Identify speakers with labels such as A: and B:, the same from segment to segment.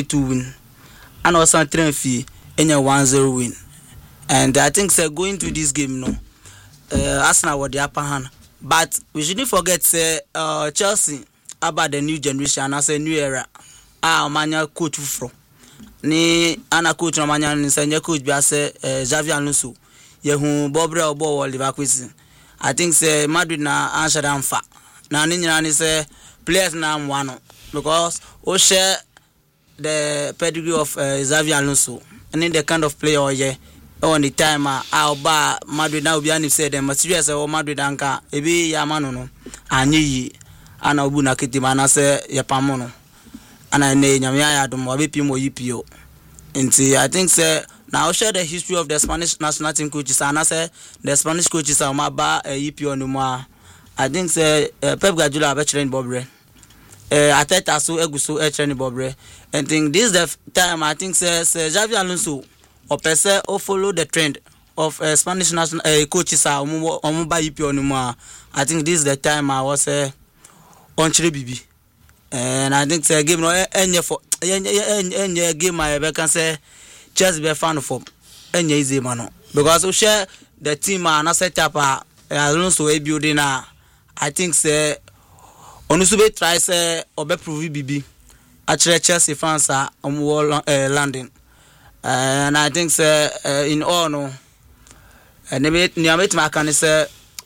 A: 3-2 win. And also train fee in a 1-0 win. And I think say going to this game no. Arsenal were the upper hand. But we shouldn't forget say Chelsea about the new generation as a new era. Manya coach from. Ni ana coach na manya ni sanya coach bi ase Xavi Alonso. Yehu Bobre obo Leverkusen. I think say Madrid na answer them fa. Na ni nyina ni say players na one because o share the pedigree of Xavi Alonso and the kind of player on the time ba Madrid na obi ani say the materials o Madrid anka ebi ya manu no anyi ana obu na kitima na say ya pamono ana ne nyame ya dum obi pimo yipio nti I think say now share the history of the Spanish national team coaches and say the Spanish coaches are maba yipio no more. I think say Pep Guardiola be train Bobre Ateta so eguso train Bobre and think this the time I think say Xavi Alonso or person or follow the trend of Spanish national coaches are omuba yipio no more. I think this is the time I was on Chile Bibi. And I think say game no enye for enye game I can say just be fan for enye easy man because we share the team and set up Alonso a building I think say onusube try say obe prove Bibi actually Chelsea fans are landing and I think say in all no and ni amet ma kan say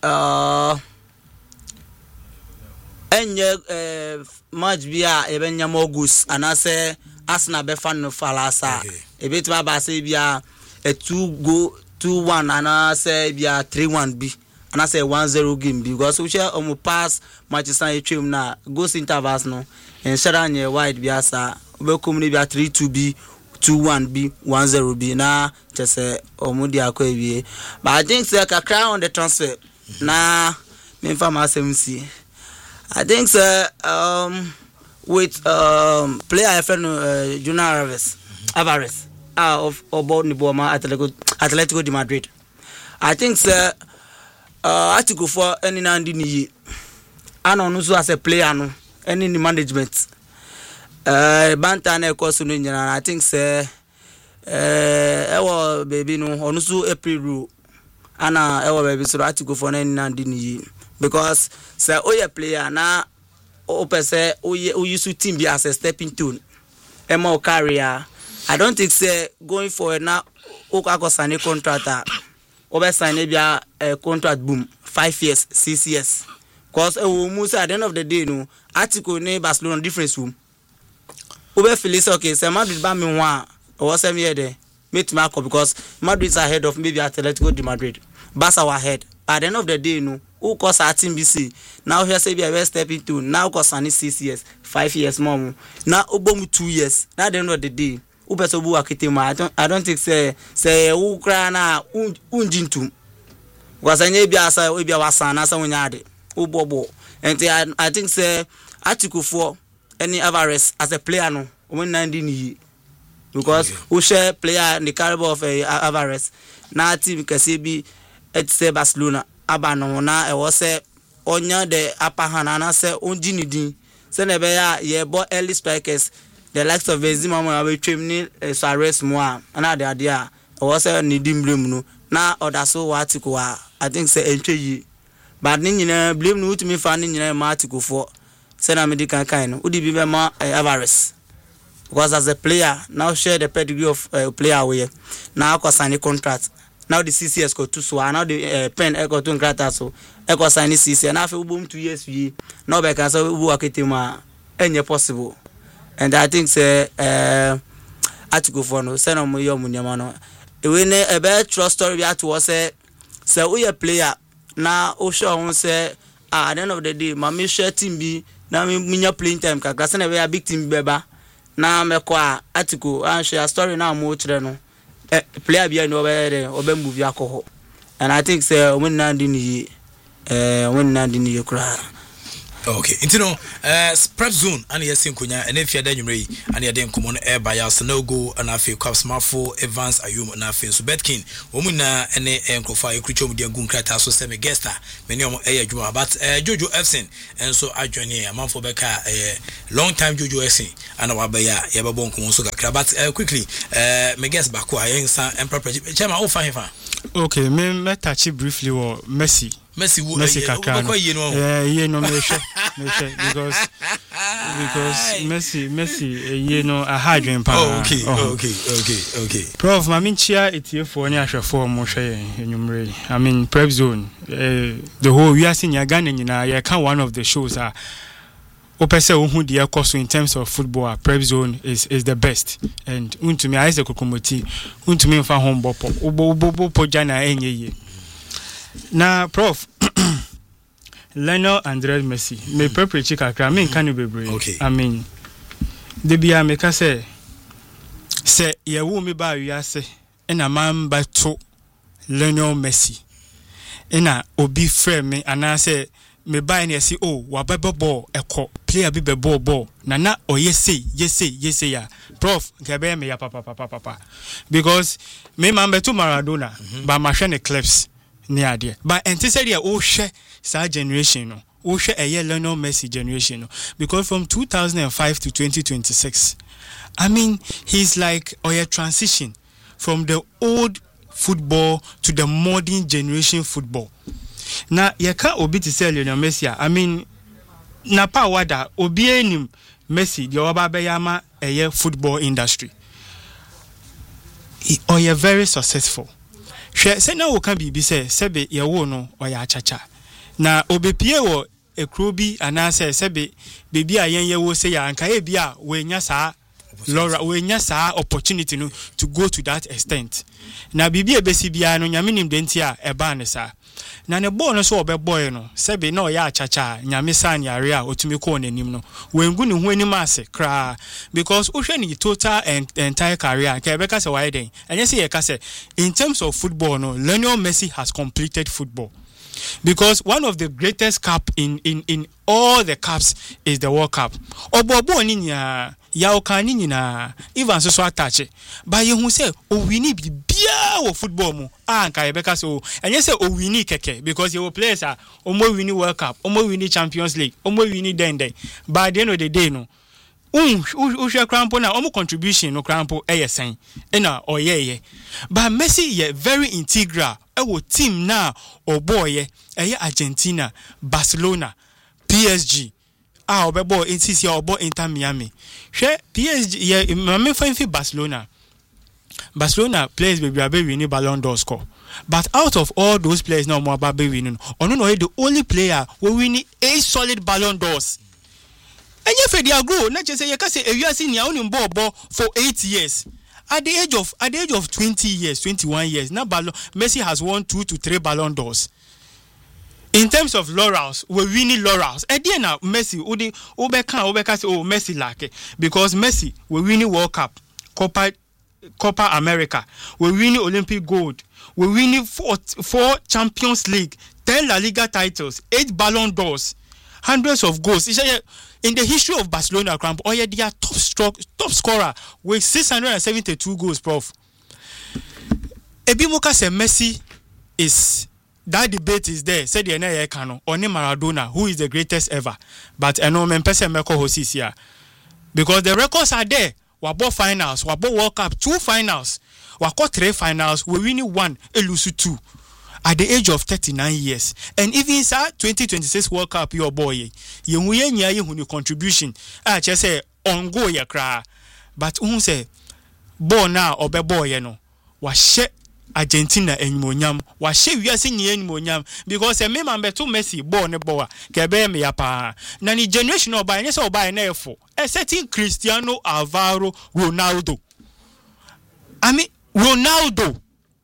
A: enye match bia ebenya mogus anase Arsenal be fan no falasa ebetima ba say bia 2-1 anase bia 3-1 bi anase 1-0 game because we share pass Manchester United na goals intervals no and share wide bia sa we come bia 3-2 bi 2-1 bi 1-0 bi na just di akwa ewie but I think say kakra on the transfer na me fama SMC I think with player friend Julian Alvarez of Niboma Atletico de Madrid. I think Atletico for any nandi ni ano nusu as a player no any management banta na ekoso no nyina I think ewo baby no onusu April ana ewo baby so Atletico for any nandi ni because say oye player na o pese o use team be as a stepping stone emo career I don't think say going forward now o ka sign a contract o be sign a contract boom 5 years 6 years cause we say at the end of the day no article ne Barcelona difference room o be feel say okay say Madrid ba me one o say me there meet me because Madrid is ahead of maybe Atletico de Madrid Barca were ahead at the end of the day no who cause our team BC now here say be a stepping to now cause any 6 years 5 years more now obom 2 years at the end of the day who person bu akitema I don't think say who cry na unjintum was anya bia asa we bia wasan na sa wunyade ubobo and I think say article for any Alvarez as a player no when 19 years because who share player in the caliber of Alvarez na team can say be at say Barcelona abano na e was onya the upper hand and say onji din say na be ya ye bo early strikers the likes of Benzema mo we twem ni Suarez mo na de ade a e was ni dimblem no na other so article I think say entwe but ni nyina blame no utimi fa ni nyina ma article for say na medical kind no udi bi be ma Alvarez because as a player now share the pedigree of player we now ko sign contract now the CCS go to so now the pen e go to contract so e go sign CCS now for 2 years we now be can say we work it ma enye possible and I think say article for no say no mo yo munyama no we ne e be trust story we to say we a player na o show won say at the end of the day ma me share team bi na me munya playing time kakra say na we a big team beba na me kwa article and share story na mo kire no player bi no be move alcohol and I think say when nandi ni kra
B: Okay, you know, prep zone and yes in Kunya and if you're then and you're then come on air by us no go and I feel cups marfo advance ayum and I feel so betkin womuna any encofa creature with the gun crata so semi guesta many of air juma but Jojo Efson and so I join here a month for Becca a long time Jojo Efson and our beya yababon kumosuka but quickly me guess back why and proper chama oh fine.
C: Okay, me touch it briefly or Messi kakra you know me because Messi you know a hydrogen power.
B: Okay.
C: Prof Maminchia it here for any asha for mo hwe I mean prep zone the whole we are seeing Ghana nyina you can one of the shows are opese who the course in terms of football prep zone is the best and untumi I say kokomoti untumi fa home bopo obo jana enye na prof Lionel Andres Messi me prepare kakra me kan no bebre I mean de bia me ka say ye wo me ba wiase na man ba to Lionel Messi na obi frame me ana say me buy na say oh wa bebo ball eko player bi bebo ball na oyese yes ya prof gabe me ya papa because me man beto Maradona ba ma hwe ne clips ni ade but enti say dia o hwe sa generation no o hwe eye Lionel Messi generation no because from 2005 to 2026 I mean he's like a transition from the old football to the modern generation football. Na yeka obi ti say Lionel Messi I mean na power da obi enim Messi the oba be yama eye football industry he very successful hwe say na wo kan bibi say sebe ye wo no oya achacha na obepie wo ekro bi anase sebe bebi ayen ye wo say ya anka e bi a we nya saa Laura we nya saa opportunity no to go to that extent na bibi ebesi bia no nyame nim denti a eba ne saa na ne ball no so obeboy no sebe na oya achacha nyame san yare a otumi ko nanim no wengu ne ho anim ase kra because ohwe ni total entire career ka ebeka se why den enye se ye ka se in terms of football no Lionel Messi has completed football because one of the greatest cup in all the cups is the World Cup obobo ni nya ya okani nyina even so attach but you say o wini bia wo football mu anka ebeka so enye say o wini keke because your players are omo wini World Cup omo wini Champions League omo wini den but at the end of the day no uhwe crampo na omo contribution no crampo eyesen na oyeye but Messi ye very integral ewo team na oboye eye Argentina Barcelona PSG obebo insisi obo Inter Miami hwe PSG ye mame fanfi Barcelona players be win Ballon d'Or score but out of all those players now mo ba be win ono no the only player we win 8 solid Ballon d'Ors enye fe dia grow na che say ye ka say ewiase nia onim ball for 8 years at the age of 20 years 21 years now Messi has won 2 to 3 Ballon d'Ors. In terms of laurels, we winning laurels. Again now Messi, Obeka say oh Messi like because Messi we winning World Cup, Copa America, we winning Olympic gold, we winning 4 Champions League, 10 La Liga titles, 8 Ballon d'Ors, hundreds of goals. In the history of Barcelona, they are top scorer with 672 goals, prof. Ebimoka say Messi is. That debate is there. Said the NAA Kano, only Maradona, who is the greatest ever. But I know Mempese Meko Hosis here. Because the records are there. Wabo finals, Wabo World Cup, 2 finals. Wako 3 finals, we winning 1, Elusu 2. At the age of 39 years. And even inside 2026 World Cup, your boy, you contribution. I just say, on go ya cry. But who say, bo now, or be boy, you know, was shit. Argentina enyimonyam wa hye wiase nyi enyimonyam because me man beto Messi ball ne ball ke be me ya pa na ni generation oba ene se oba na efo a certain Cristiano Alvaro Ronaldo. I mean Ronaldo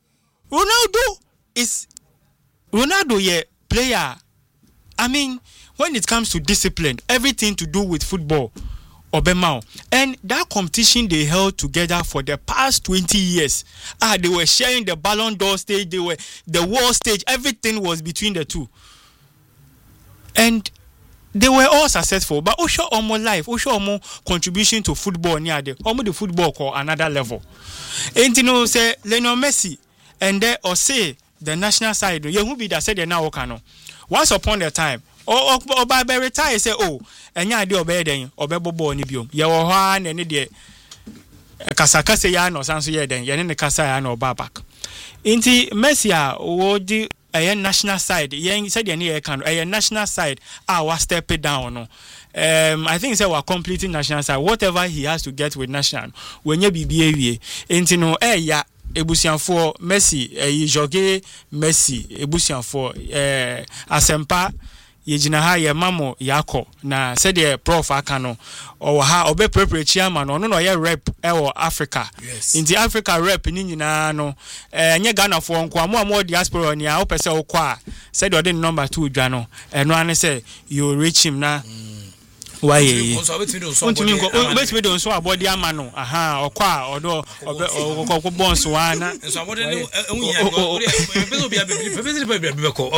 C: ye player. I mean when it comes to discipline, everything to do with football Obemao. And that competition they held together for the past 20 years. They were sharing the Ballon d'Or stage, they were the world stage, everything was between the two. And they were all successful, but Osho Omo life, Osho Omo contribution to football near the Omo the football call another level. And you know, say Lionel Messi and there or say the national side, you who be that said now Okano. Once upon a time, or by retire say, oh, and ya do obey then, or bebo nibium. Ya one and idiot Kasakasayan or Sansuya then, Yan the Kasayan or Babak. Inti Messia would a national side, yang said any can a national side, was step it down. No, I think say we're completing national side. Whatever he has to get with national, when you be behavior, into no ya ebusian for Messi, joge Messi, ebusian for asempa. Yejina ha ye mamo yako na said the prof akano or ha obe prepare chairman or no ye rep e Africa.
B: Yes.
C: In the Africa rep ni nyina no nye Ghana for nko amo diaspora ni a opese okwa said the number 2 dwa no eno ane say you reach him na why betimi don so abodi ama no aha okwa odo obe bonds wana
B: so abodi no unya no bezo bia be ko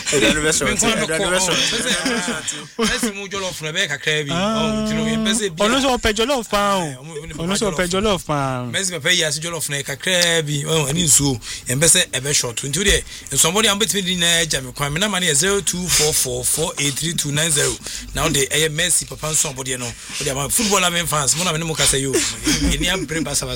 B: let's move jollof na be kakra bi tino empese bia
C: ono so pe jollof pa
B: mezi pe ya si jollof na kakra bi ani nsuo empese ebe short nti de so abodi am betimi di na agya me kwan me na ma na 0244483290 now the Messi papa somebody no football loving fans mo na me no kasa yo eni am bring basa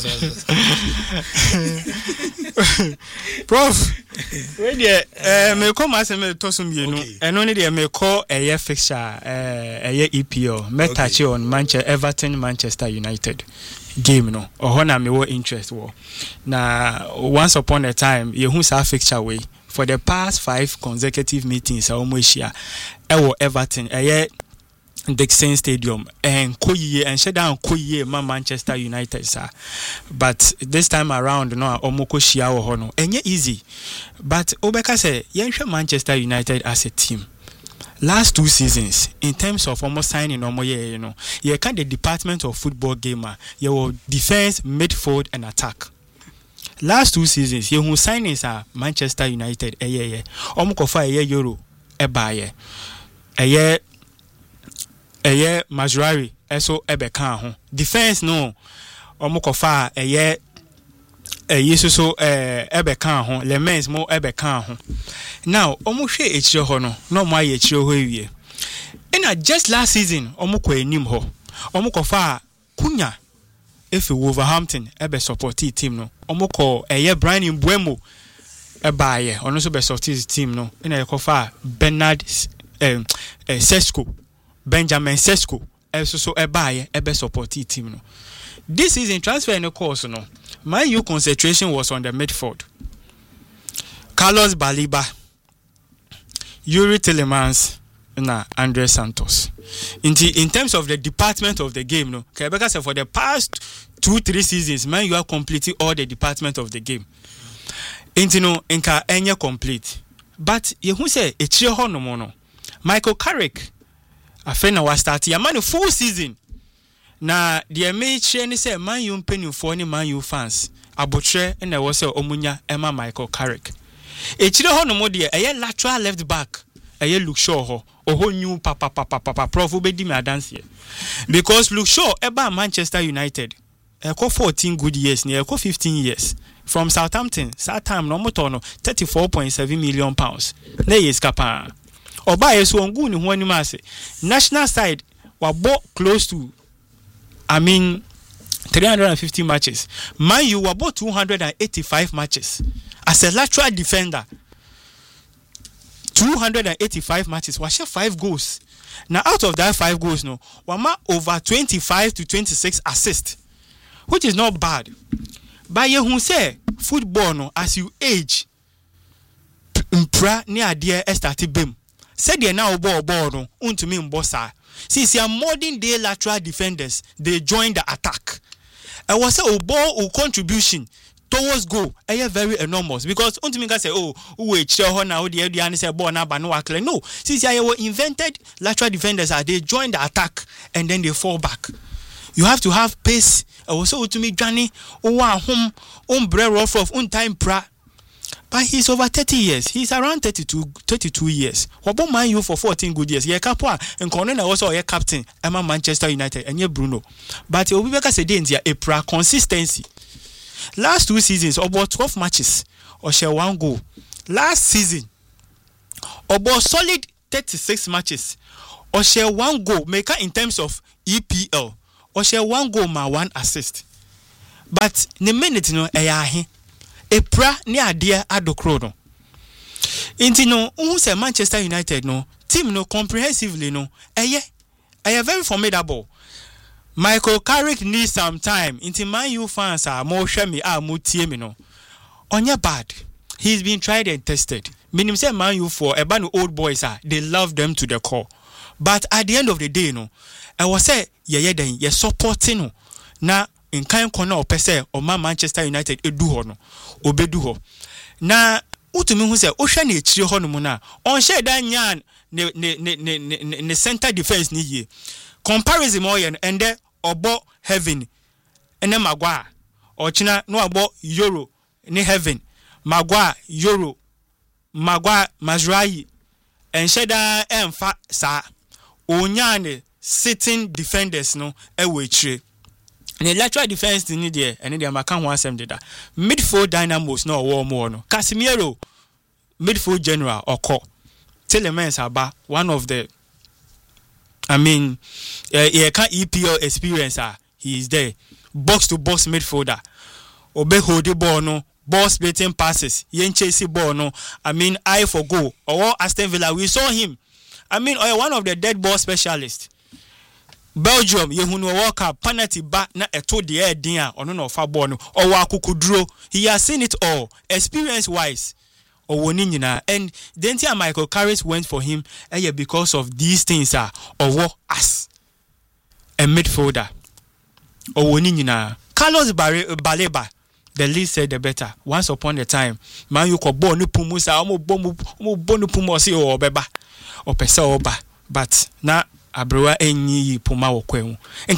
B: prof
C: we dey me come as me to some you know eno ne dey me call a fixture EPL me touch on Manchester United game no or na me wo interest wo na once upon a time you who sa fixture way for the past 5 consecutive meetings almost here Everton Dixon Stadium and Koye and shut down Koye Manchester United sir. But this time around no omoko shia wo hono enye easy. But Obeka say yenhwe Manchester United as a team. Last 2 seasons in terms of almost signing you know, you can the department of football gamer, your defense, midfield and attack. Last 2 seasons you who signings are Manchester United omoko fa euro ebaye Mazraoui eso ebeka ho defense no omukofa yesuso ebeka ho lemens mo ebeka ho now omuhwe echire ho no mo aye echire ho ewie ina just last season omukọ enim ho omukofa kunya efe Wolverhampton ebe support team no omukọ Brian Mbeumo ebaye ono so be support team no ina yekofa Bernard Sesko Benjamin Sesko so ebaye ebe support team no. This season transfer in the course no. My youth concentration was on the midfield. Carlos Baliba, Yuri Tillemans, na Andre Santos. In terms of the department of the game no. Quebec said for the past 2-3 seasons, man, you are completing all the department of the game. Intino enka enye complete. But you who say echire ho no no. Michael Carrick afena was start ya man full season na the match ni say man you mpenifo ni man you fans abotre na wo say omunya Emma Michael Carrick echire ho no mo de lateral left back Luke Shaw ho oho new papa prof obedi me dance here because Luke Shaw eba Manchester United 14 good years near 15 years from Southampton that time no motor no 34.7 million pounds na yes kapa Oba yeso ongu ni ho anima ase national side wabo close to 350 matches. Man you wabo 285 matches as a lateral defender. 285 matches. Washe 5 goals. Now out of that 5 goals no, wama over 25 to 26 assists, which is not bad. But you who say football no as you age mpra ni adie start bem. Said they now ball no untumi mbosa. Since you are modern day lateral defenders, they join the attack. I was say ball contribution towards goal very enormous because untumi can say we chill now the say ball na ba no akle. No, since you were invented lateral defenders are they join the attack and then they fall back. You have to have pace. I was say untumi Johnny home umbre rough of untime pra. But he's over 30 years. He's around 32 years. Wabo Man U for 14 good years. Yeah, Kapwa and Cornena also a captain. Emma Manchester United and yeah Bruno. But Obibeka said a pra consistency. Last 2 seasons, about 12 matches or share 1 goal. Last season, about solid 36 matches or share 1 goal maker in terms of EPL or share 1 goal ma 1 assist. But the minute no pra ni adie adokro no. Inti no who say Manchester United no team no comprehensively no very formidable. Michael Carrick needs some time. Inti Man U fans are more shemi more tie no. Onye bad. He's been tried and tested. Meaning say Man U for a band of old boys they love them to the core. But at the end of the day no, I was say then ye supporting no. Na in kind corner or pese or Manchester United edu ho no obedu ho na utumi hu se ohwe na echire ho no mu na on share dan nyan ne center defense ni ye comparison mo ye and there obo heaven ene magwa ochina no obo euro ni heaven magwa euro magwa mazrai and share dan emfa sa onyane sitting defenders no ewe echire. The lateral defense ni there and the Macan one sem did that. Midfield dynamos no war more no. Casemiro midfield general or core. Telemans about one of the he can EPL experience he is there. Box to box midfielder. Obe hold the ball no. Ball splitting passes. Yen chase ball no. Eye for goal. Or Aston Villa we saw him. One of the dead ball specialists. Belgium yehunu World Cup penalty ba na eto de e din a ono no fa ball no owo akukuduro. He has seen it all experience wise owoni nyina and then Michael Carrick went for him because of these things owo as a midfielder owoni nyina. Carlos Baleba the least said the better. Once upon a time Man U ko ball no pumu sa omo bonu pumu si o beba o pese oba but na abrewa enyi puma wo kwenu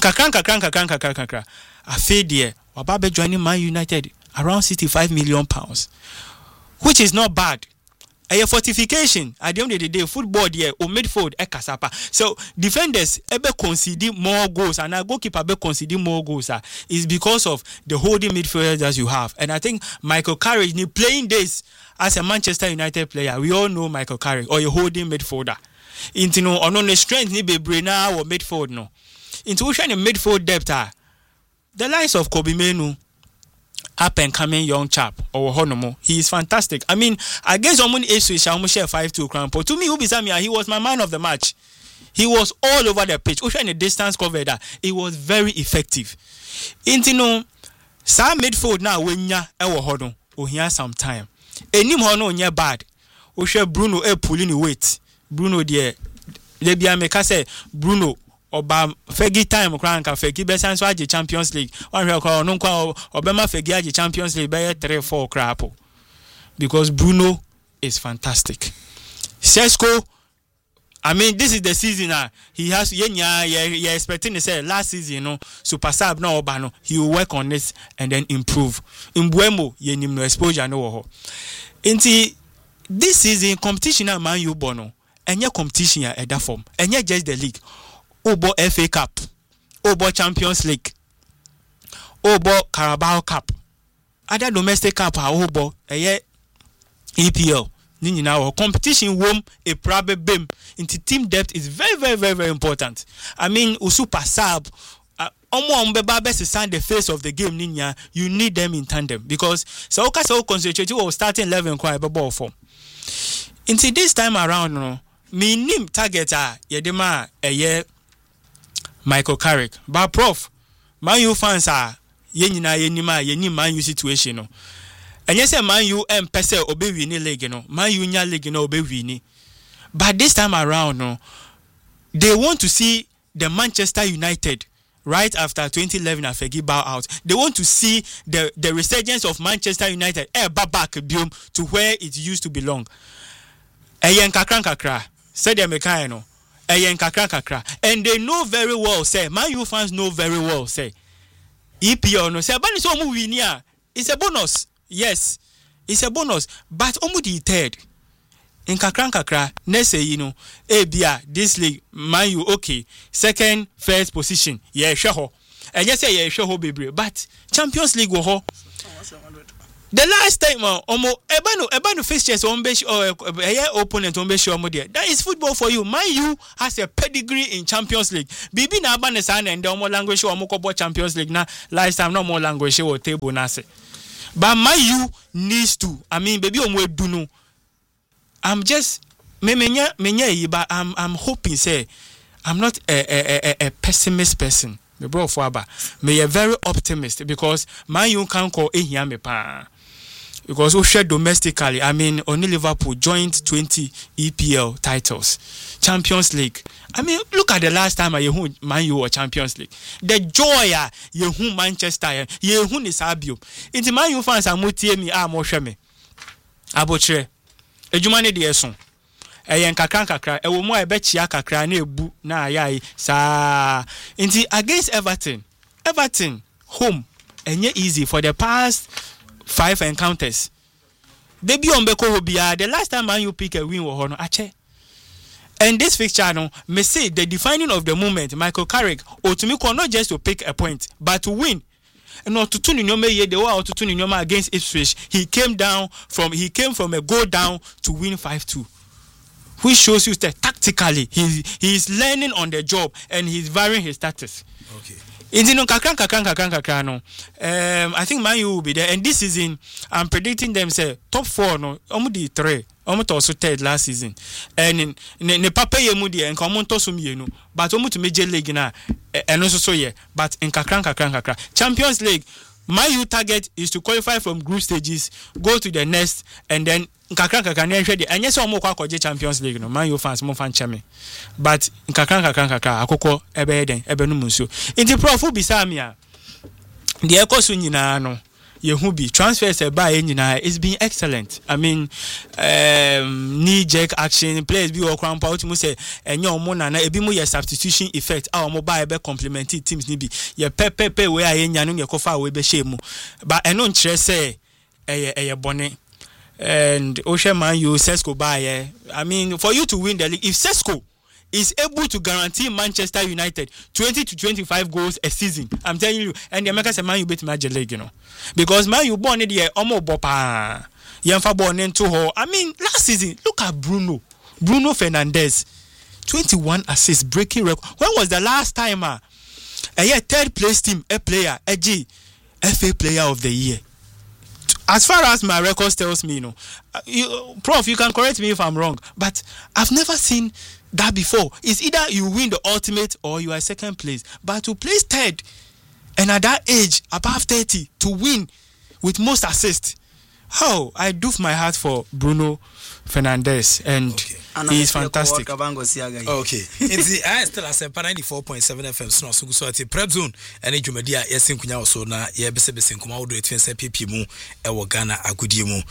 C: nkakran afedie obabe joining Man United around 65 million pounds, which is not bad. A fortification at the end of the day football there or midfield kasapa. So defenders ebe concede more goals and a goalkeeper be concede more goals is because of the holding midfielders you have. And I think Michael Carrick ni playing this as a Manchester United player. We all know Michael Carrick or a holding midfielder. Into no on the strength ni bebre na or midfield no. Into which any midfield depth the likes of Kobe Menu, up and coming young chap or Honomo, he is fantastic. Against Omun Esu share 5-2 crown. But to me, Ubisami, he was my man of the match. He was all over the pitch. Usha the distance covered it was very effective. Into no sa midfield now when ya ewo hono or he has some time. Enim hono nya bad. Usha Bruno pulling weight. Bruno there. Lebia meka say Bruno oba fegi time kran ka fegi be san so age Champions League. One we call no kwa obema fegi age Champions League be 3-4 crap. Because Bruno is fantastic. Sesko, this is the season he has you're expecting to say last season super sub no oba no he will work on this and then improve. Mbuemo ye nim no exposure no ho. Inti this season competition at Man U bono enye competition at that form. Enye just the league. Obo FA Cup, Obo Champions League, Obo Carabao Cup, other domestic cup Obo EPL. Nini now competition wom a private bim into team depth is very, very, very, very important. Usupa sub Omo Mbeba best sign the face of the game Ninya, you need them in tandem because so concentrate you starting 11 quite a ball form. Into this time around nim target yedema Michael Carrick. But Prof, Man U fans yenima Man U situation no. And yes, Man U pese obe wini league no. Man U nya league no obe wini. But this time around they want to see the Manchester United right after 2011 Afegi bow out. They want to see the resurgence of Manchester United back to where it used to belong. Eyen kakra said the mekano. And they know very well, say, Man U fans know very well, say, EPL no say, but it's a bonus. Yes, it's a bonus. But the third. In kakra, let's say, this league, Man U, okay, second, first position, yeah, sure. And yes, yeah, sure, baby. But Champions League, the last time, ebanu fixtures on bench or opponent on bench that is football for you. Man U has a pedigree in Champions League. Bibi na abanesan and the more language or more Champions League na last time no more language or table nase. But Man U needs to. I mean, baby, do no. I'm just but I'm hoping say I'm not a pessimist person. Me bro Fuaba. Me a very optimist because Man U can call me pa. Because we share domestically, I mean, only Liverpool joined 20 EPL titles, Champions League. I mean, look at the last time Man U or Champions League. The joy you Manchester, you is Abio. It's Man U fans are more more shame. Abotre, ejumane de eson. Eyen kakra, ewo mo ebechia kakra na ebu na ayai sa. Inti against Everton home, enye easy for the past 5 encounters. They be on Beko Hobia. The last time Man U pick a win was Ache. And this fixture, me say the defining of the moment, Michael Carrick, or to me, not just to pick a point, but to win. And not to tune in your may the war to tune in your against Ipswich. He came from a goal down to win 5-2. Which shows you that tactically he is learning on the job and he's varying his status.
B: Okay.
C: I think Man U will be there, and this season I'm predicting them say top 4 no omudi 3 omuto also third last season and ne papa yemudi and komonto sumienu but omuto major league na and also so yeah but in kakra Champions League My U target is to qualify from group stages, go to the next, and then kakra and yes, I'm more Champions League. No, Man U fans more fan chame, but kakra akoko ebe no muso. In the prof bisamia, the ekosu nyina no. Yehubi transfers by engineer is being excellent. I mean, knee-jerk action players be or cramp out. Mu say enyo mona na ebi mu ye substitution effect. Our mobile be complementing teams ni bi. Ye pepe we aye nyanu ye kofa we be shemu. But eno nchire say eye bone. And Osha Man you Sesko buy. I mean, for you to win the league, if Sesko is able to guarantee Manchester United 20 to 25 goals a season, I'm telling you, and the Americans say Man U beat Major League, you know. Because Man U born in the Omo Bopa, Yanfa born into her. I mean, last season, look at Bruno Fernandes, 21 assists, breaking record. When was the last time a third place team, a player, a G, FA Player of the Year? As far as my records tells me, Prof, you can correct me if I'm wrong, but I've never seen that before. It's either you win the ultimate or you are second place. But to place third, and at that age, above 30, to win with most assists, I do my heart for Bruno Fernandes, and he is fantastic.
B: Okay. I still have 94.7 FM so at Prep Zone and Jumedia yesin kunya also na ye bese kuma wodo etwense PP mu e wo Ghana agudie mu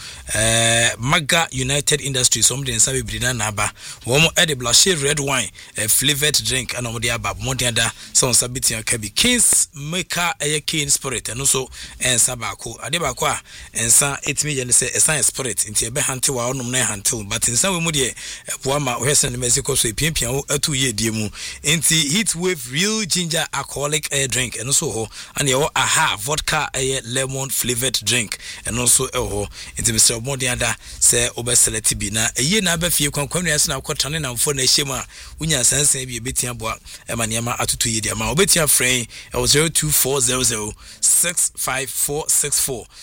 B: Maga United Industries some dey nsa bibiri na aba wo mo e de blashe red wine flavored drink and omode aba mo dey da so nsa bitia ka bi Kings Maker King Spirit and so ensa ba ko ade ba ko a ensa etimi ye ne se ensa spirit nti e be hante wa onom na hante but ensa we mu de Puama Western Mexico so pian atu ye die mu enti heat wave real ginger alcoholic drink and also and your aha vodka lemon flavored drink and also enti Mr. Modianda say obeselect bi na eye na ba fie kwankwan ya na kwotane na mfo na hyema unya sansan bi betia boa ema atutu ye dia ma obetia frame 02400 65464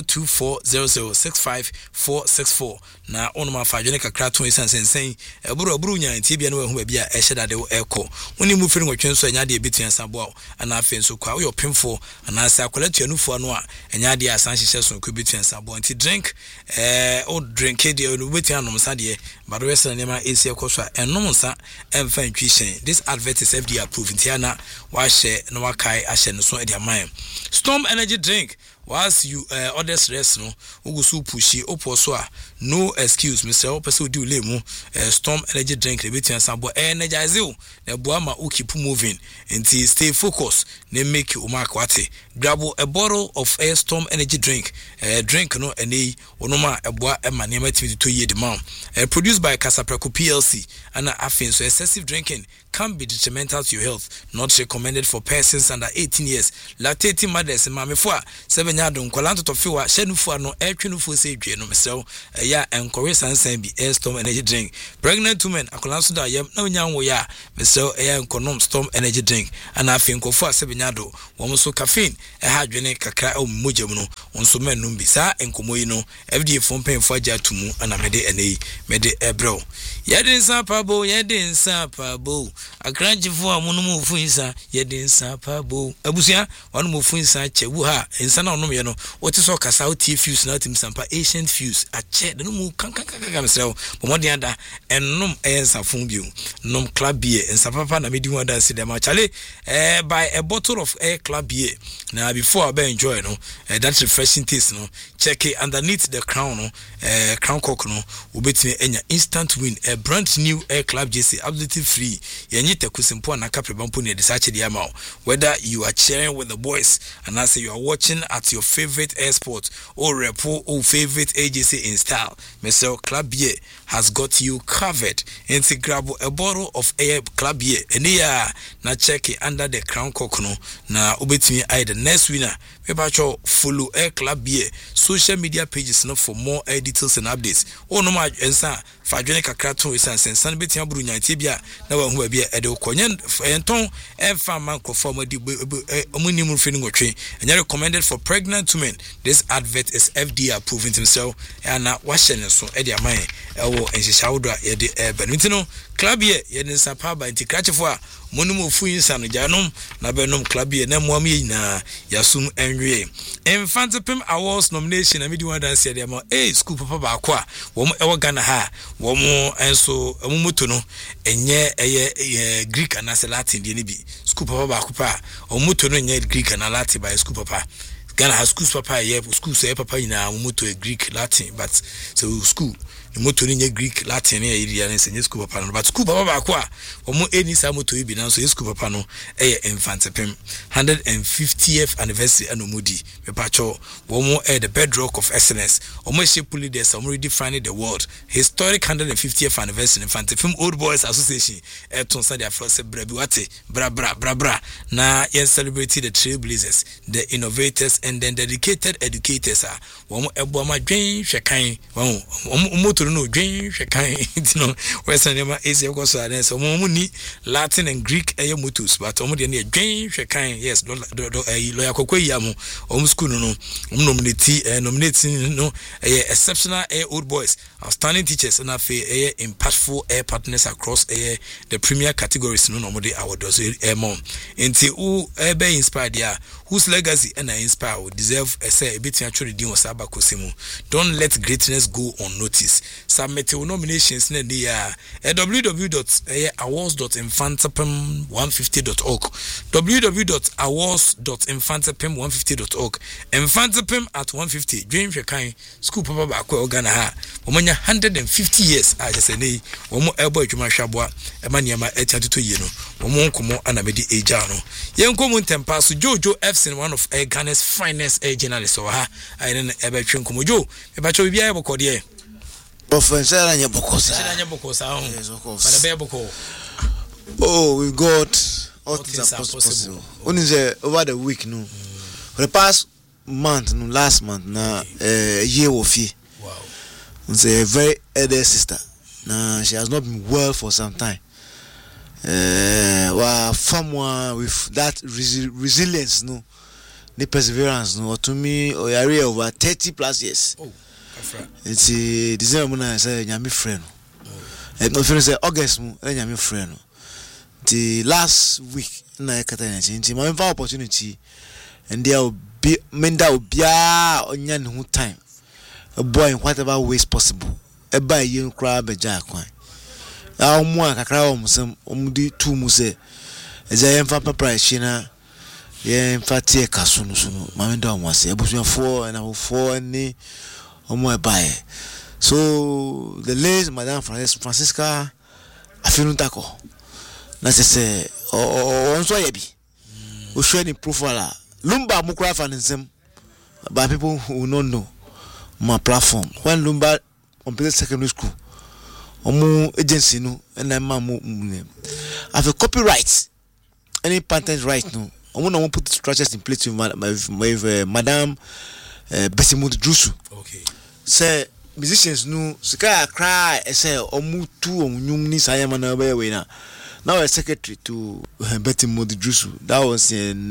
B: 02400 na onuma fa jone kakra to sansan eburu nya nti bia na wahu ba bia ehye de eko woni mu firi nwotwe nso anya de betua sabo ana afen so kwa wo pemfo ana sa akola tuanufu ano a anya de asan hyehyɛ so ko betua sabo nti drink o drink de no betua no msa de but we say nema esi ekoso a enom nsa emfa ntwi hyen this advert is FDA approved nti ana wa hye na wa kai ahye no so e de aman Storm Energy drink whilst you others rest no ugu so pushi opo so a no excuse Mr. Opese odi ule mu Storm energy drink le betu ansabo energize you na boa ma u keep moving until stay focused na make you mark wate grab a bottle of Storm energy drink drink no ene onoma eboa ema ne matimi to ye de man produced by Casapreco PLC and afin so excessive drinking can be detrimental to your health, not recommended for persons under 18 years. Lactating mothers and mamifua 7 year don kwalanto to fiwa shenufu no etwenufu se dwe no mesel ya encourage sansan bi Storm energy drink. Pregnant women akwalanso da yam na onyanwo ya mesel ya enkonom Storm energy drink and afin kofu 7 year do wo so caffeine ha dwene kakra o mogam no wonso menum bi sa enkomoyi no FDA fon penfo agya tumu ana mede enei mede ebro yedin sapabo akranjifo amunum ofunsa yedin sapabo abusia wanu ofunsa chewu ha ensa na onum ye no wote so kasa otie fuse na tim sampa ancient fuse ache de no mu kankankankan mesrew bomodin ada enum ensa fun bio nom club beer ensa papa na medi wada se dem achale by a bottle of club beer na before I enjoy no that refreshing taste no check it underneath the crown no crown cork no obetime enya instant win a brand new club JC absolutely free yenye tekusimpo na kaprebampo ne research the amount whether you are cheering with the boys and I say you are watching at your favorite airport or repo or favorite AJC in style Mr. Club Beer has got you covered and grab a bottle of Club Beer and yeah na check it under the crown cork no na obetime I the next winner Mebacho follow Club Beer social media pages no for more details and updates oh no ma ensa fadwene kakra to sensan betia buru nyantie bia na wa hu ba bia ede konyen enton enfa man kofo amadi omunim rufini ngotwe enya recommended for pregnant women. This advert is FDA approved himself and washene so ede aman ewo enhihawdo yede benitino Club Beer yede sapa ba ntikrachefo a monum ofu insa no janom na benom Club Beer na muam yina yasum enwe Infantipim Awards nomination na medi one dance yede ama school papa ba akwa wo ewo Ghana ha wo mo enso amumoto no enye Greek and Latin de ni bi school papa ba akwa omumoto no enye Greek and Latin by school papa Ghana has school papa ye school say papa ina amumoto Greek Latin but so school moto ni Greek Latin e area na senye school papa no but school papa ba kwa omo eni sa moto bi na so school papa no Infantipim 150th anniversary anomudi me pacho omo the bedrock of excellence omo shape leaders omo redefining the world historic 150th anniversary Infantipim Old Boys Association ton sa dia for se bra bi wate bra na yen celebrate the trailblazers the innovators and then dedicated educators omo ebo ma dwen hwekan omo no dwen hwekan no western nema ese go so aden so mo ni Latin and Greek motos but omo de na dwen hwekan yes lawyer kokoi ya mo omo school no nominate no exceptional Old Boys outstanding teachers and afi impactful partners across the premier categories no mo de awards mom enti who be inspired ya whose legacy and inspire deserve say betin actually din o saba kosimu. Don't let greatness go unnoticed. Submit your nominations na dia www.awards.infantipim150.org www.awards.infantipim150.org Infantipim at 150 dream hwekan school papa ba kwa Ghana ha omanya 150 years a just say omo ebo adwuma hwaboa ema niam etiatoto ye no omo nkomo anamedi eja no yenkomo ntempa so Jojo Fson one of Ghana's finest journalists or ha ayene ebe twenkomo jo eba cho bibia eboko de
D: Professor Anyabokosa. Yes, of course. Oh, we got all things are possible. Only over the week, no. For the past month, no, last month, na year of year.
B: Wow.
D: It's a very elder sister. Nah, she has not been well for some time. Well, someone with that resilience, no, the perseverance, no, to me, or area over 30 plus years.
B: Oh.
D: It's December na say nyame frɛ no. No friend say August mu nyame frɛ no. The last week na ekata na nti ma mfa opportunity and there will be menda obia onya ne hu time. A boy in whatever ways possible. E ba yen kra beja kwan. A omu akakra omusem omudi tu mu say eja yen fa papa hye na in fact here kasunu sunu mama ndo amwase ebusuafo na ofo ni omo ebae. So the late Madam Francisca Afinuntako na se onso yebi o share ni profile Lumba mukra fanisem by people who don't know my platform. When Lumba completed secondary school omu agency no and I have a copyright any patent right no omu na put structures in place with Madam Besimut Drusu.
B: Okay.
D: Say musicians no sika cry say omu tu onyum ni sayama na be we na. Now a secretary to Betty Modi Drusu. That was in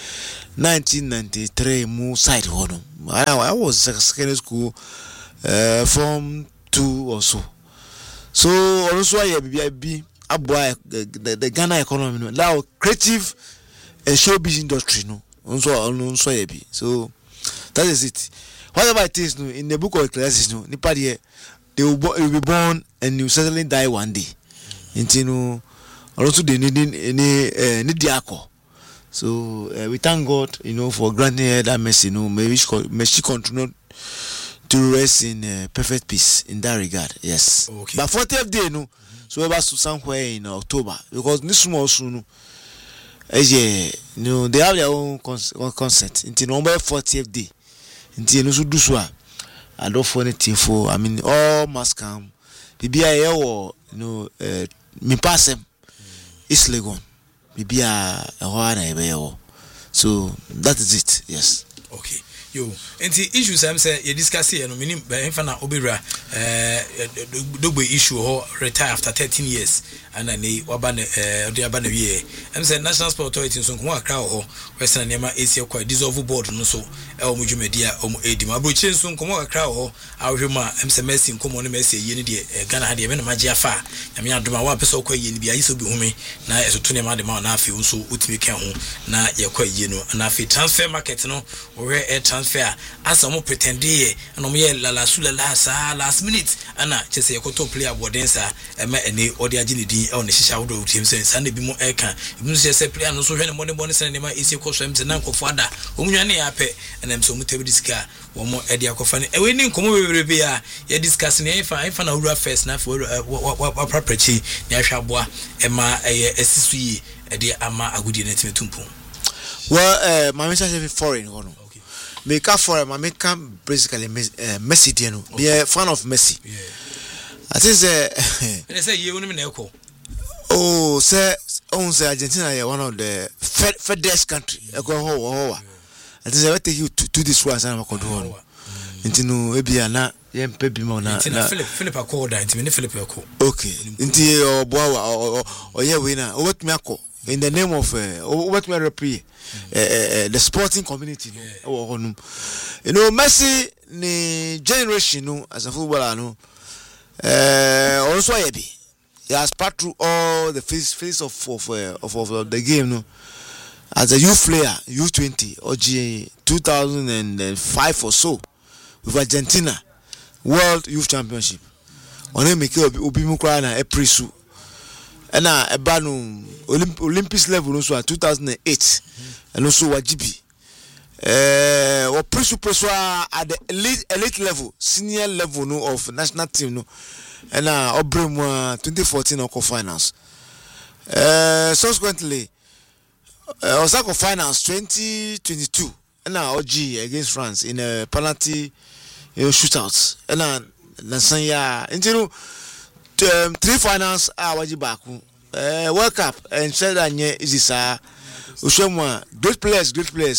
D: 1993 mu side hono. I was secondary school from 2 or so. So also I be the Ghana economy no. Now creative and showbiz industry no. Also I be. So that is it. Whatever it is no in the book of Ecclesiastes no nipa there they will be born and you certainly die one day. Intino also they need diako. So we thank God, for granting her that mercy. May she continue to rest in perfect peace in that regard. Yes.
B: Okay.
D: But 40th day, so we was somewhere in October because this small soon, they have their own concert until number 40th day. Until no do so. I don't for anything for. I mean, all must come. BBI or me pass them. It's Legon. Maybe so that is it. Yes.
B: Okay. Yo, and the issues I'm saying you discuss here, no meaning by infana obira double issue or retire after 13 years and then the abane year. I'm saying National Sport Authority so come crowd or Western Nema ACL quite dissolve board no so muju media edim abrochen so come crowd or awhema I'm say Messi come on Messi ye ni de Ghana had even magia fa na me adoma wa person kwa ye ni bia yiso bi home na eso to nema de ma na afi so utimi ka ho na ye kwa ye no na afi transfer market no we fair as some pretend and la sa last minute and just a cotton player wardensa and any or the agility on the shisha wood team says Sunday be more aircan. You say player no so when money bonus and my easy cost and uncle father umyani ape and I'm so muted this car one more Eddie Akofani. A winning come over here you're discussing if I found a first now for what property near Shabwa Emma a SSE Eddie Ama Agudi Netumpo.
D: Well, my message is foreign. Make up for my make basically Messi Diano. Be a fan of Messi.
B: Yeah.
D: I think
B: they say you wouldn't know.
D: Oh, sir, Argentina is one of the fairest country. I think I take you to this one and I could do one. Into maybe na baby mona.
B: Philip Accorda, into Philip Acco.
D: Okay. Into Boa or yeah winner. What me in the name of what we represent the sporting community Messi ni generation as a footballer also he has passed through all the phase of the game as a youth player U20 or 2005 or so with Argentina World Youth Championship on him make obi mukra na eprisu and ebanu Olympics level also 2008 and also wajibi or presu at the elite level senior level of national team and obrem 2014 Oko finals subsequently Osaka finals 2022 and OG against France in a penalty shootouts and Nasanya into 3 finals wajibaku World Cup and said that is sir Ushemwa great players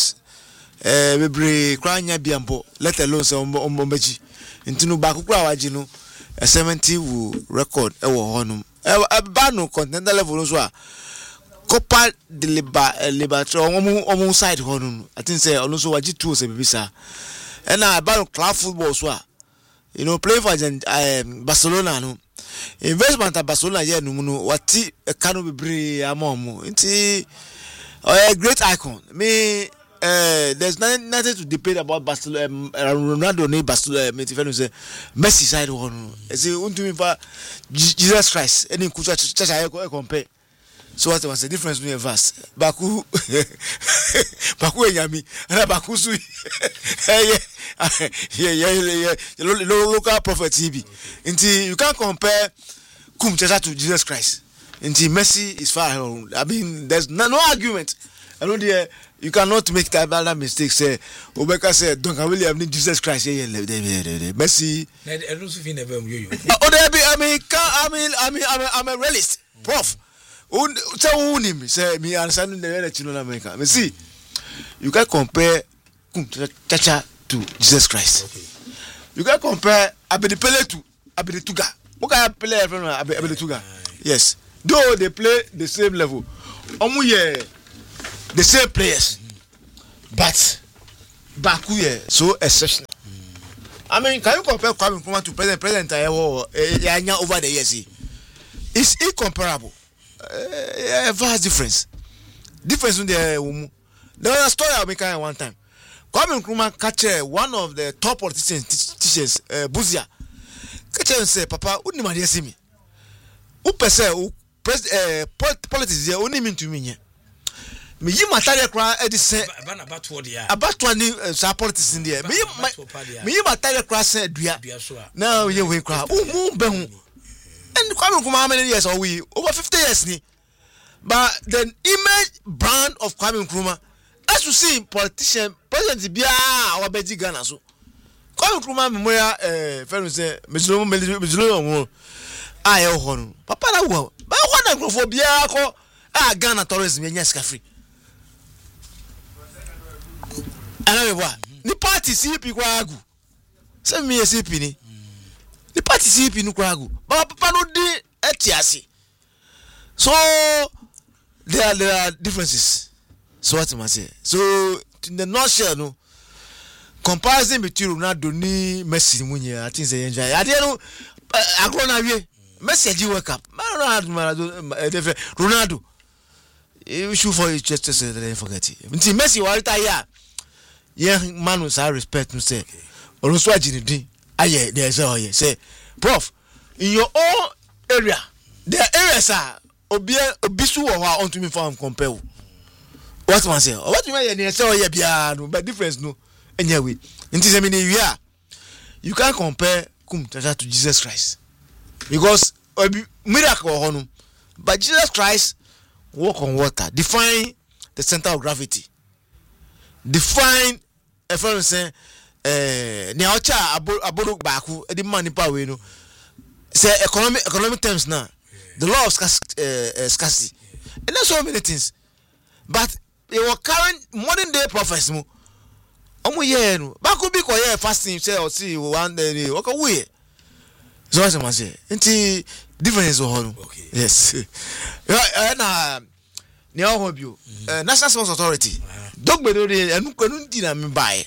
D: bebre kwanya biambo let alone say ombeji intinu baku kwa wajinu 70 will record ewo honum banu contender level so a Copa de Libertadores omu side honum I think say also waji 2 say bibisa and banu club football so a play for Barcelona no investment at Barcelona here no wati kanu bebre amomo nti a great icon me there's nothing to debate about Barcelona Ronaldo ni Barcelona me tell you say Messi side one say untumi fa Jesus Christ any kucha chacha compare So what was the difference between verse? Baku Baku Yami and Baku Sui. Yeah, local prophet TB. Until you can't compare Kum Chacha to Jesus Christ. Until Messi is far. I mean, there's no argument. I know you cannot make that mistake. Say Obeka said, "Don't William need Jesus Christ." Messi. I'm a realist, Prof. Say me understand the children America. Me see, you can compare Chacha to Jesus Christ. Okay. You can compare Abedipele to Abedetuga. What can I play from Abedetuga? Yes, though they play the same level, the same players, but Baku so exceptional. I mean, can you compare Kwame Nkrumah to President Yanya over the years? It's incomparable. Vast difference in the there was a story I make one time. Kwame Nkrumah catch one of the top politicians, Buzia. Catch and say, Papa, wouldn't you see me? Who per se, politics here only mean to me. Me you matari cry say about 20 politics in there. Me you matari cry say dua. Now you we cry. And Kwame Nkrumah how many years are we? Over 50 years ni. But the image brand of Kwame Nkrumah, as you see, politician, president Bia or Betty Ghana so. Kwame Nkrumah memorial friend say Mezlo ayo honu. Papa na wo. Ba ho na Nkrumah Bia ko Ghana tourism nya ska free. Ana we ni party CP kwa agu. Say me CP ni. The party CP no kwa agu. But papa no dey etiasi. So there are differences. So what am I say? So in the nutshell, no comparison between Ronaldo ni Messi munye. I think say enjoy. I dey no agro na wie. Messi ji World Cup. Ronaldo. You shoot for you just say they forget it. Until Messi wa retire. Yeah, man with respect to say. Oroso ajini din. Aye, there say Prof, in your own area, there are areas are obisu or on to me for compare. What man say? What you mean? Say but difference no. Anyway, you can't compare Kum Chacha to Jesus Christ because miracle honum, but Jesus Christ walk on water, define the center of gravity, define a friend say. Neocha abodo baku the money power no say economic terms now the law of scarcity and there's so many things but they were current modern day prophets mo omo ye no baku bi ko ye fasting say or see one day o ka we so what am say nti difference o no yes na ne o ho bio national sports authority dogbe do dey enu ndi na me buy.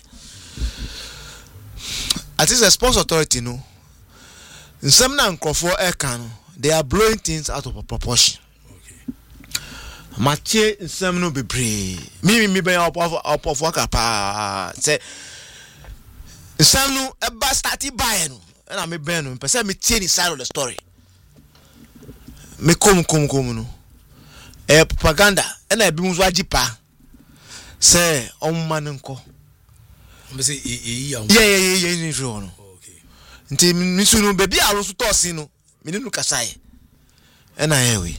D: At least the sports authority, no. In some non-conform they are blowing things out of proportion. Okay. Mathieu in some no be brave. Me be up of work up. Say, some no about started buying, and I may burn him. Person me tell the side of the story. Me come no. Propaganda, and I be muswaji pa. Say, man unko. Yeah. Okay. Nti misunu baby aro so tosi no me nu kasai. And I we.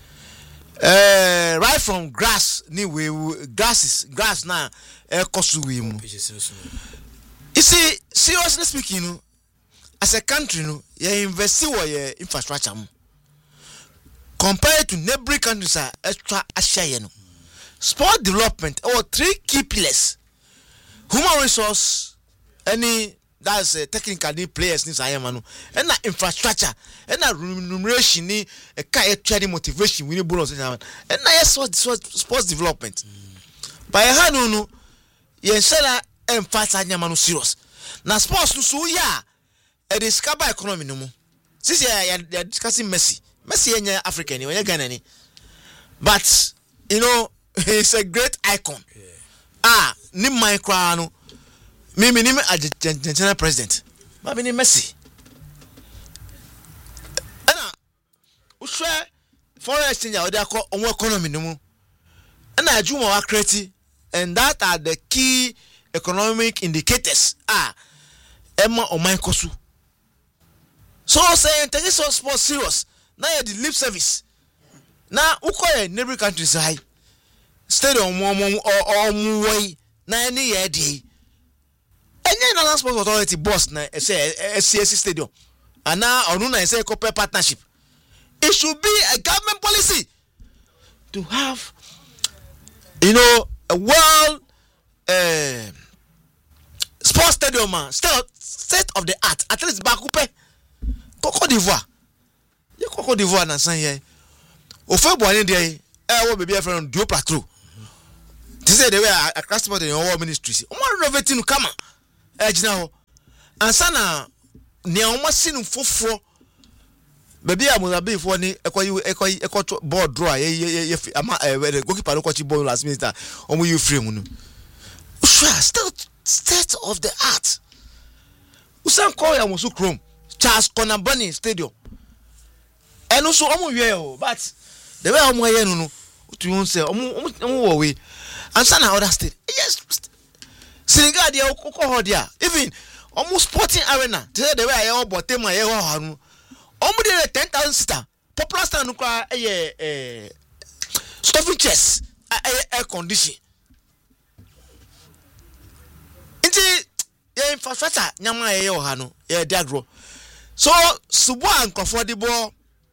D: Right from grass ni we grass na kosu we mu. You see, seriously speaking, as a country, you invest in your infrastructure. Compared to neighboring countries, extra share. Sport development or 3 key pillars. Human resource, that's technical need players needs and infrastructure and remuneration need a training motivation we need bonus and sports development. By hand you say emphasize nyamanu serious. Na sports so yeah it is cover economy no mo. Since you are discussing Messi any African ni Ghana ni. But you know he's a great icon. Ni my crown no. Me Argentina president. Ma Messi. Ana uswe foreign exchange or they are called economy no mu and I do more creative and that are the key economic indicators Emma or mine kosu so saying take so sport serious now you the lip service now ukoye neighboring countries high stadium or way na any year day any national sports authority boss na say SCSC stadium and now onuna say corporate partnership. It should be a government policy to have, a world sports stadium, state of the art. At least Bakupe, Cote d'Ivoire. You Cote d'Ivoire na san here. Ofe boane dey, wo baby friend do plateau. This is the way I transport in your ministries. Omo renovating kama. Ejina ho. Ansa na ne omo sinu foforo. Baby a Mozambique for ni ekwa board draw ama goalkeeper no coach ball last minute omo you frame no still state of the art usan call ya musu chrome Charles Konabani stadium eno so omo we o but the way omo ye no to you say omo we and sana other state yes Senegal dey ko dia even omo sporting arena the way I about them ye ho no omo 10,000 star popular stand kwa stuffing chest air condition inti infrastructure nyama ye ha no ye diagro so subo ankofo de bo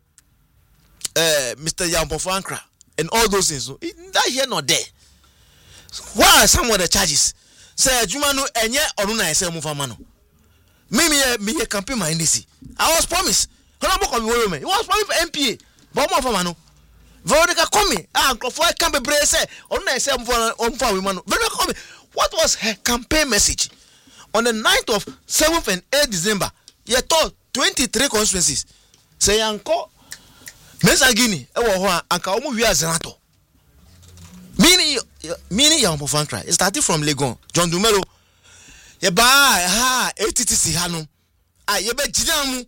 D: Mr. Yampofo Ankra and all those things so that here not there what are some of the charges say adwuma no enye onu na ese mu fama no me campaign my ndc I was promised. He was probably for MPA, but more for Mano. Veronica Comey, for a campaign say, on women. Veronica Comey, what was her campaign message? On the 9th of 7th and 8th December, you told 23 constituencies. Say, Uncle Mesa Guinea, Uncle Omu Zenato. Meaning, young Pofankra, it started from Legon, John Dumelo. Ye ba, ATTC Hanum. Ye be Jidamu.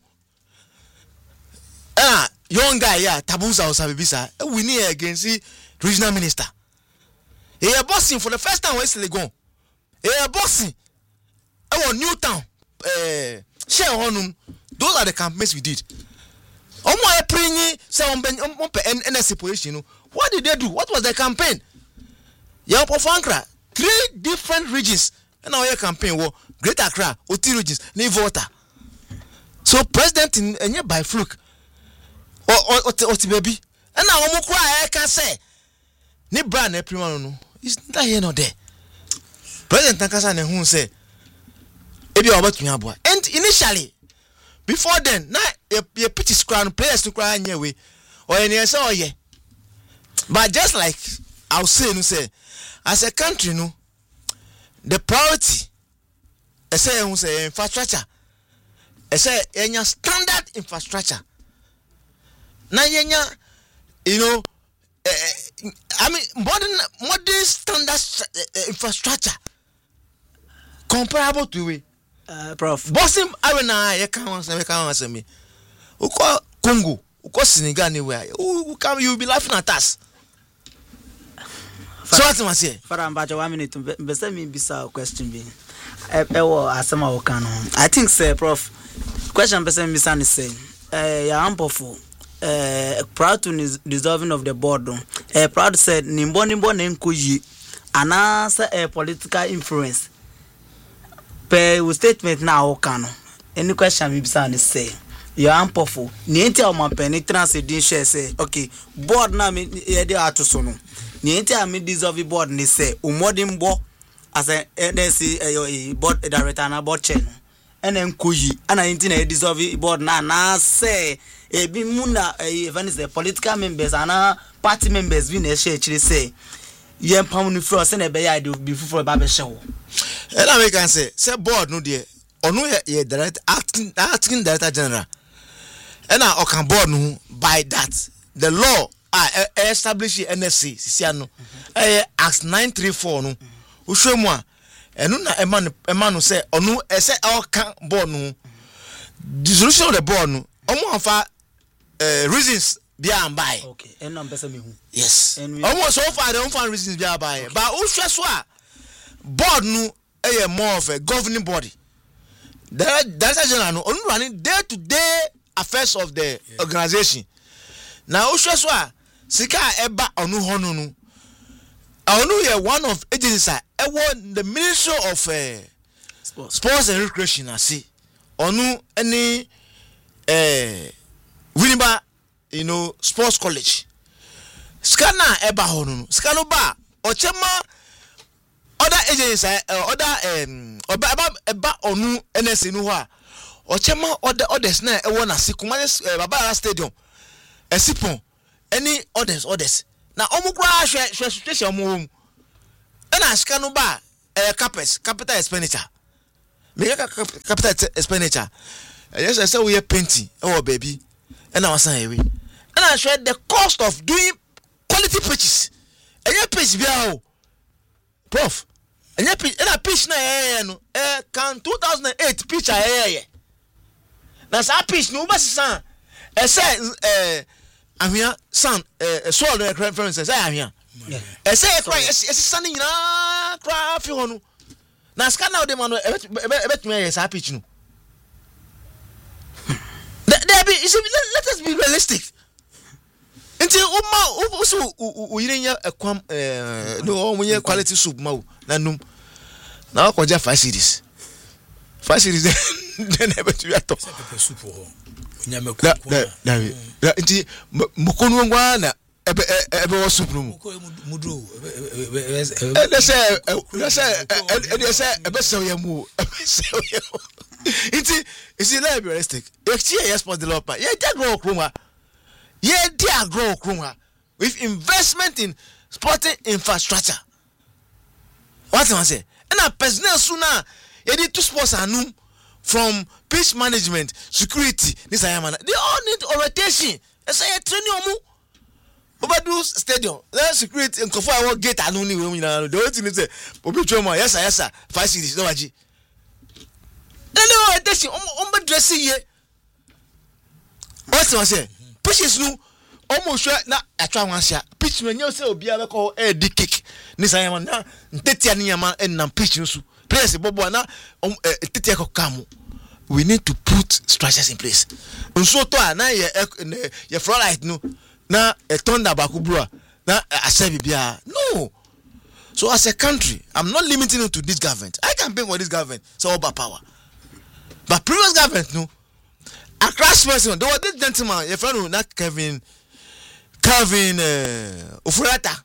D: Young guy, Tabuza or Sabibisa, we need against the regional minister. He is bossing for the first time West Legon. He is bossing. Newtown, share honum. Those are the campaigns we did. Omo Eprinyi, NSC position. What did they do? What was the campaign? Yampofo Ankra, 3 different regions. And our campaign was Greater Accra, Oti regions, Nivota. So president in by fluke. Oti baby. And now omo kwa I can say. Ni brand prima no. Is that here not there? President Tankasa ne hu say ebi obatumi aboa. And initially before then na ye pitch crown players to cry anyway. Or any say oye. But just like I'll say no say as a country no the priority say infrastructure say enya standard infrastructure na yenya I mean modern standard infrastructure comparable to we
A: prof
D: bossing arena you can say me uko Congo uko Senegal anywhere you be laughing at us. So what am I saying?
A: For about 1 minute, but send me bisa question being. Asama Okano. I think say prof question person bisa ni say Yampofo proud to dissolving of the board. Proud said nimbo nenkuyi anasa political influence. Per statement na Okano. Any question me bisa ni say Yampofo ni enti o ma penetrance din share say okay board na me ye dey atoso no. Ni enti a me dissolve board ni say umodimbo as a NSC board director na board chair no enen koyi ana enti na dissolve board na say ebi muna even is the political members and party members we na share chire say ye pam no fro say na be ya dey be fufu ba be hye wo
D: and I can say board no there onu ye director acting director general and I can board no by that the law establish NSC sisiano Act 934 no uhwemu a enu na emanu say onu ese kan board no dissolution of the board no omo afa reasons bia buy.
A: Okay, and I'm person me who.
D: Yes.
A: And
D: Almost so far they don't find reasons bia buy. But who stress what? Board no more of a governing body. That's a general no running day-to-day affairs of the organization. Now who stress what? Sika eba onu hono no. Onu ye one of agencies the Ministry of Sports and Recreation asi. Onu any Winneba, sports college. Skana eba hono. Skano ba ochema other agents other eba onu NS no ha. Ochema others na e won asi Kumasi Babara Stadium. Esipon any others. Na omukura hwe situation omo. Na skano ba capital expenditure. Mega capital expenditure. Yes, I say we are painting. Oh, baby. And I was saying, and I said the cost of doing quality pitches. And your pitch be how, Prof. And your pitch, and a pitch na can 2008 pitch That's our pitch. No, but son, I say, I'm here, son. So the reference says I'm here. I say, cry. It's sunny na cry. If you want, now scan out the man. Bet me is our pitch no. Let us be realistic. Until also a no quality soup nanum. Now koja 5 series. 5 series then never to be at top. Soup Inti mukonu ngwana ebe was soup no. Let's say it's not realistic. Yes, for the developer. Grow Kruma with investment in sporting infrastructure. What I say? And a personnel sooner, you need 2 sports anum from pitch management, security. This I am. They all need orientation. I say training Obadu Stadium. That security and Kofa gate anuni. The only thing is say, yes sir. 5 cities. No waji. No orientation. Dressing here. What I say? Pitches no. Almost na atwa wansia pitch no nyɛ sɛ obi a bɛkɔ di kick ni sayama na ntetia ni yama na pitch no so players bobo na tetia kɔ kamu. We need to put structures in place nso to a na ye fluoride no na thunder bakubua na asebi bia no. So as a country, I'm not limiting it to this government. I campaign for this government so about power, but previous government no a crash person. There was this gentleman, your friend, not Kevin Ufurata,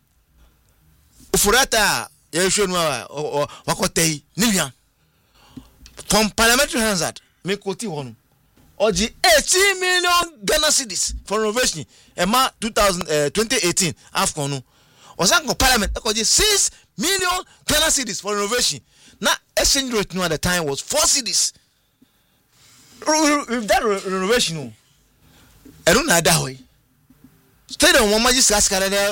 D: you should know Wakotei, Nivian. From parliamentary hazard, make what you want. Or the 18 million Ghana cedis for renovation, and 2018 AFCON. Or some parliament, 6 million Ghana cedis for renovation. Now, exchange rate at the time was 4 cedis. With that renovation, I don't know that way. Stay on one magic cascade there.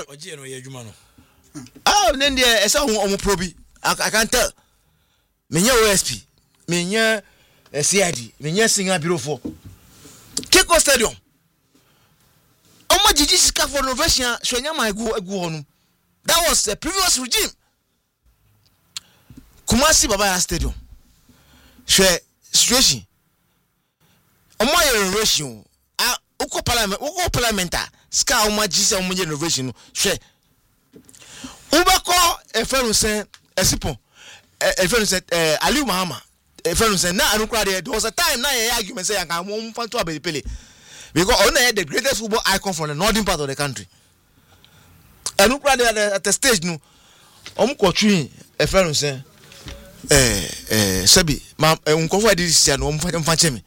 D: Oh, then there is some probi. I can't tell. Menya OSP, Menya CID, Menya Singer Bureau for Keko Stadium. Oh, my GG for renovation, Shanyama go on. That was the previous regime. Kumasi Babaya Stadium. Share situation. Omo renovation uko parliamenta ska omo gise omo renovation hwe ubako efenu sen esipon efenu sen Ali Muhammad efenu sen na anukura there was a time na ye argument say yanka mo mfanto abepele because ona the greatest football icon from the northern part of the country anukura there at the stage no omo kwotwi efenu sen sebi ma nkofo adi sia no mfa chemi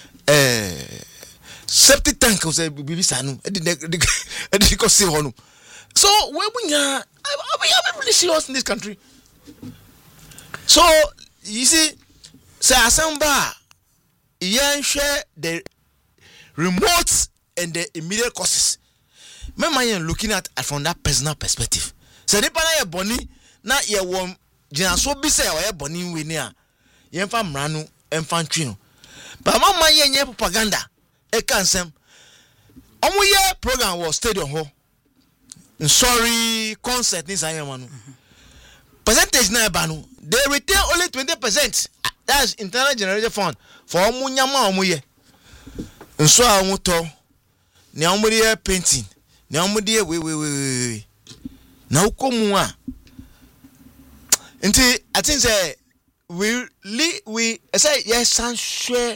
D: septic tank was a baby sanu. I didn't go see one. So we are really serious in this country. So you see, say Asamba, share the remote and the immediate causes. Remember, you're looking at from that personal perspective. So the pana boni na ye won jina so bi say o ye boni we ni a ye mfa mranu emfa ntwi no. But mama ye nye propaganda e kansem omo ye program was stadium ho sorry concert ni san yamanu percentage na ba no they retain only 20%. That's internal generated fund for omo nyama omo ye nso a omo to ne omo ye painting ne omo de we na ukomu a nti I think say we say yes san share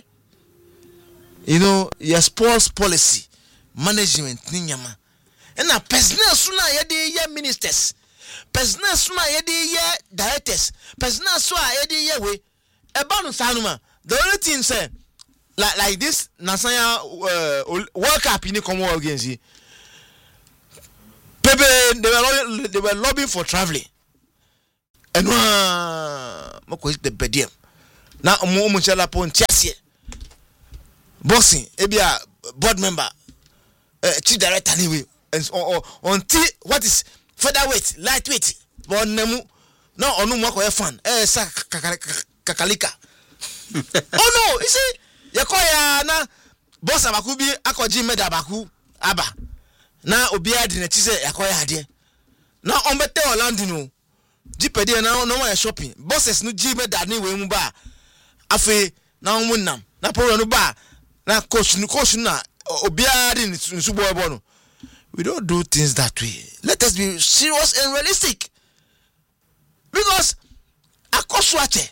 D: your sports policy management ni nyama na personal suna ye de ye ministers personal suna ye de ye directors personal so a ye de ye we eba no sanuma the only thing say like this Nasanya World Cup in the Commonwealth Games they were lobbying for traveling and mako the bediem na omo chala pon tiasie boxing ebia board member chief director anyway and on what is featherweight lightweight but nemu na onu mo ko fan sa kakalika oh no you see yakoya na boss abaku bi akoji medal abaku aba na obi adi na chise yakoya ade na ombete Orlando no jipede na no wa shopping bosses no ji medal ni we mu ba afi na omunam na pro no ba na coach na obi adi nsu boy no. We don't do things that way. Let us be serious and realistic. Because akoswache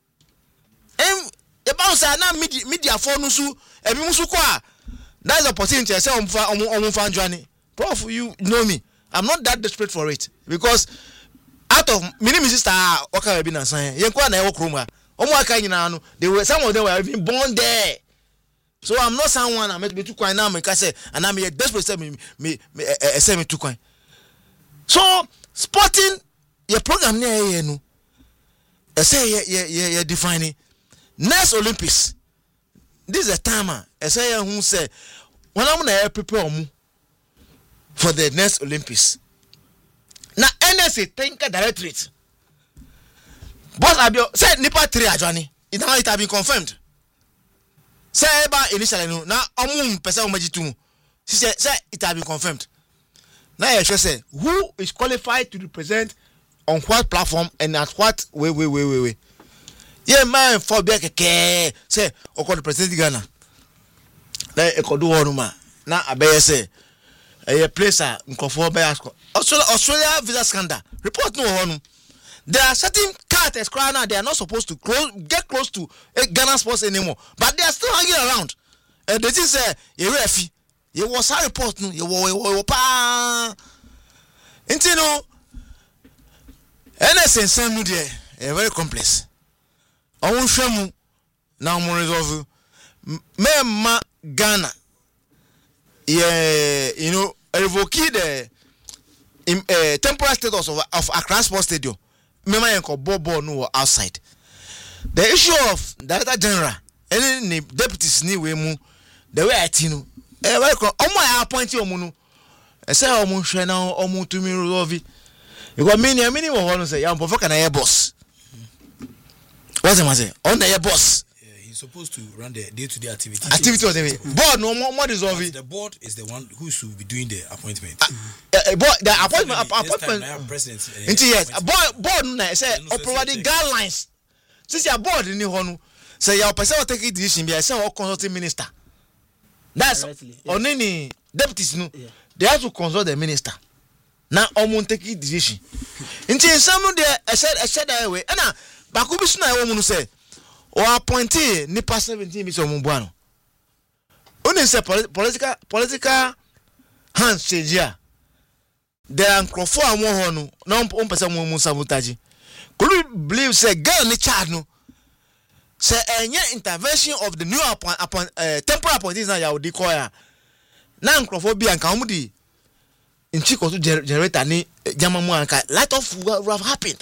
D: about na media for nusu ebi musu kwa that is opportunity I say on fan journey. Prof, you know me. I'm not that desperate for it because out of many sister okay be na san yen kwa na e wokroma omo aka nyina no they were some of them were even born there. So I'm not someone I met me too quiet now me say and I'm desperate say me too quiet. So sporting your program near no I say you defining next Olympics. This is a timer. I say who say when I'm gonna prepare for the next Olympics. Now NSA think directorate. But I said Nipa 3 Johnny. It have been confirmed. Say about initially no now person majitu. She said it has been confirmed. Now I should say who is qualified to represent on what platform and at what way. Yeah man for be keke say okon represent Ghana. Na ekodu wonuma na abeye say a place nkofo be ask Australia visa scandal report no one. There are certain cartels now they are not supposed to get close to Ghana sports anymore, but they are still hanging around. And they just say you refi you was a report no you pa into no NSN same there very complex. I won't show you now more resolve me Ghana yeah revoke the temporary status of Accra Sports Stadium. Mema yanko bobo no outside. The issue of Director General any deputies ni we mu the way I tinu very omo appoint omo no e say omo hwe na omo tumi resolve because many wo ho no say yam pofo kana ye boss. What's the say on the boss
B: he's supposed to run the day-to-day activity
D: of the board no more resolve.
B: The board is the one who should be doing the appointment.
D: Board the appointment
B: president
D: yes board na say provide guidelines since your board ni ho no say your person will take it decision be say or consulting minister that's on any deputies no they have to consult the minister now omo take it decision until some there I said that way na baku bi suna e wo mu no say or appointee nipa 17 bi so mu bua no only say political hands change here. There are crofo amwo ho no na person mu sabotage. Could you believe say girl ni child no say any intervention of the new temporary appointees na ya odi koya na crofo bi anka omudi in chiko to generator ni jama mu anka lot of would have happened.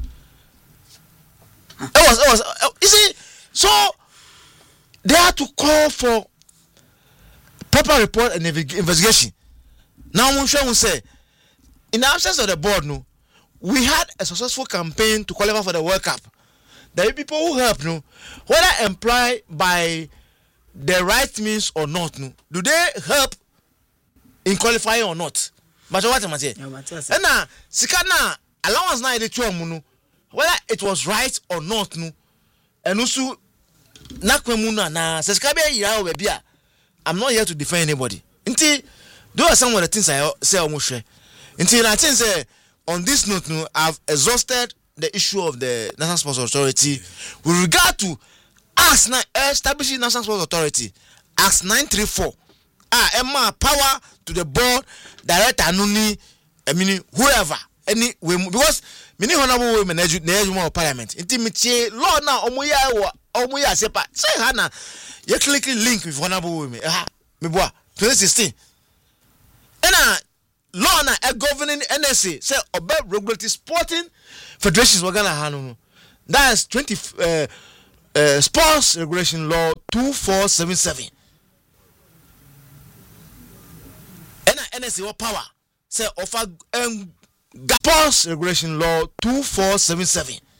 D: It was you see so they had to call for proper report and investigation. Now we say in the absence of the board, no, we had a successful campaign to qualify for the World Cup. The people who help, no, whether employed by the right means or not, no, do they help in qualifying or not. But what am I saying? And now, Sikana allowance na the chuamuno, whether it was right or not, no, and also nakwemuna na Seskabe ya webia. I'm not here to defend anybody. Until there are some of the things I say almost share. Until I think say on this note, no, I've exhausted the issue of the National Sports Authority with regard to us now establishing National Sports Authority. Acts 934. Emma power to the board, director Anuni, I mean whoever, any because many honorable women of parliament. Intimate law now omuya sepa. Say Hana, you click link with honorable women. Me boy 2016. And law na a governing NSA say obey regulatory sporting federations were gonna handle. That's 20 sports regulation law 2477. NSA power say offer sports regulation law 2477.